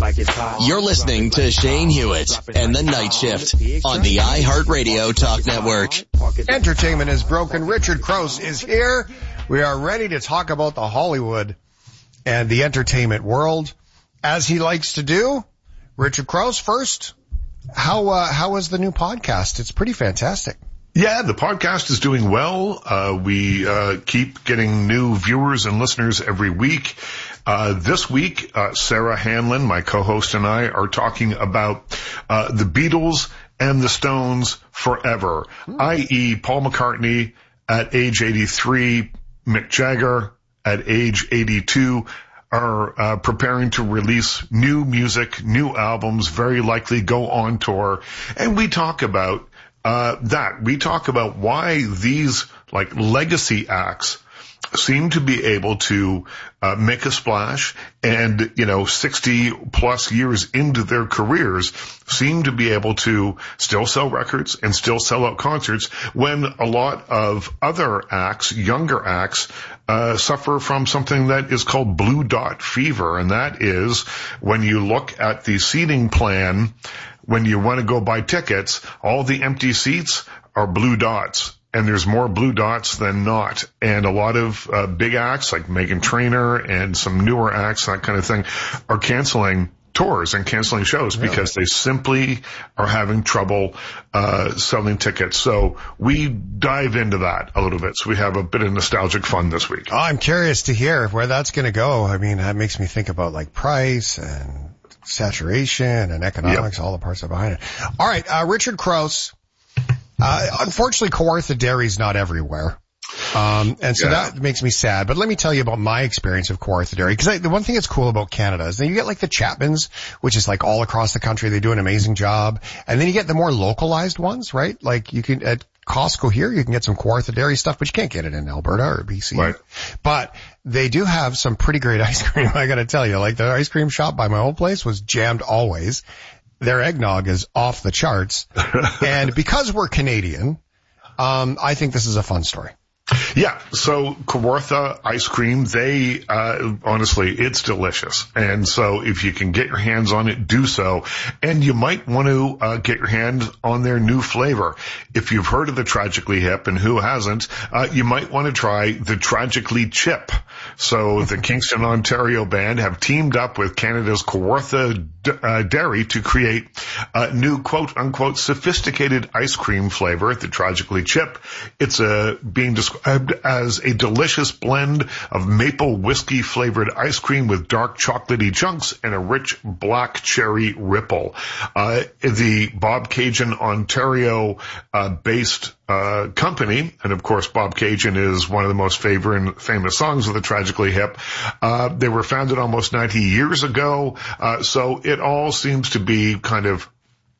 like it's hot. You're listening to Shane Hewitt and the Night Shift on the iHeartRadio Talk Network. Entertainment is broken. Richard Crouse is here. We are ready to talk about the Hollywood and the entertainment world, as he likes to do. Richard Crouse, first, how is the new podcast? It's pretty fantastic. Yeah, the podcast is doing well. We keep getting new viewers and listeners every week. This week, Sarah Hanlon, my co-host, and I are talking about the Beatles and the Stones forever, i.e. Paul McCartney at age 83, Mick Jagger at age 82, are preparing to release new music, new albums, very likely go on tour. And we talk about that. We talk about why these like legacy acts seem to be able to make a splash and, 60 plus years into their careers seem to be able to still sell records and still sell out concerts when a lot of other acts, younger acts, suffer from something that is called blue dot fever. And that is when you look at the seating plan, when you want to go buy tickets, all the empty seats are blue dots. And there's more blue dots than not. And a lot of big acts like Meghan Trainor and some newer acts, that kind of thing, are canceling tours and canceling shows because they simply are having trouble selling tickets. So we dive into that a little bit. So we have a bit of nostalgic fun this week. I'm curious to hear where that's going to go. I mean, that makes me think about like price and saturation and economics, all the parts are behind it. All right, Richard Crouse. Unfortunately, Kawartha Dairy's not everywhere. That makes me sad. But let me tell you about my experience of Kawartha Dairy. Because the one thing that's cool about Canada is that you get like the Chapmans, which is like all across the country. They do an amazing job. And then you get the more localized ones, right? Like you can, at Costco here, you can get some Kawartha Dairy stuff, but you can't get it in Alberta or BC. Right. But they do have some pretty great ice cream, I gotta tell you. Like the ice cream shop by my old place was jammed always. Their eggnog is off the charts. And because we're Canadian, I think this is a fun story. Yeah. So Kawartha ice cream, they, honestly, it's delicious. And so if you can get your hands on it, do so. And you might want to, get your hands on their new flavor. If you've heard of the Tragically Hip, and who hasn't, you might want to try the Tragically Chip. So the Kingston, Ontario band have teamed up with Canada's Kawartha Dairy to create a new quote unquote sophisticated ice cream flavor, the Tragically Chip. It's being described as a delicious blend of maple whiskey flavored ice cream with dark chocolatey chunks and a rich black cherry ripple. The Bob Cajun Ontario based company, and of course Bob Cajun is one of the most famous songs of the Tragically Hip. They were founded almost 90 years ago, so it all seems to be kind of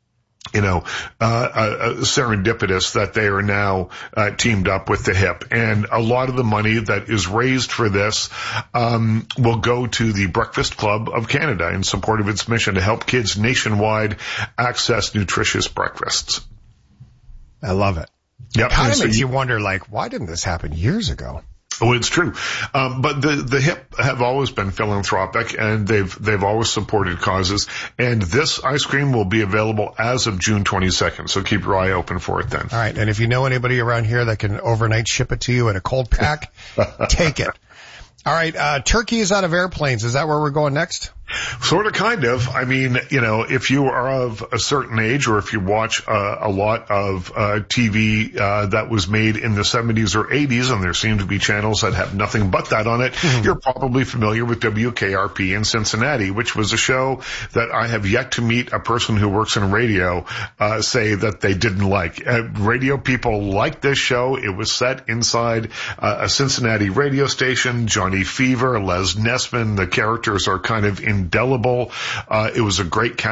serendipitous that they are now teamed up with the Hip. And a lot of the money that is raised for this will go to the Breakfast Club of Canada in support of its mission to help kids nationwide access nutritious breakfasts. I love it. Yep. It kind of makes you wonder, like, why didn't this happen years ago? Oh, it's true. But the Hip have always been philanthropic, and they've always supported causes. And this ice cream will be available as of June 22nd. So keep your eye open for it then. All right. And if you know anybody around here that can overnight ship it to you in a cold pack, take it. All right. Turkeys out of airplanes. Is that where we're going next? Sort of, kind of. I mean, if you are of a certain age, or if you watch a lot of TV that was made in the 70s or 80s, and there seem to be channels that have nothing but that on it, you're probably familiar with WKRP in Cincinnati, which was a show that I have yet to meet a person who works in radio say that they didn't like. Radio people liked this show. It was set inside a Cincinnati radio station. Johnny Fever, Les Nessman, the characters are kind of indelible. It was a great cast.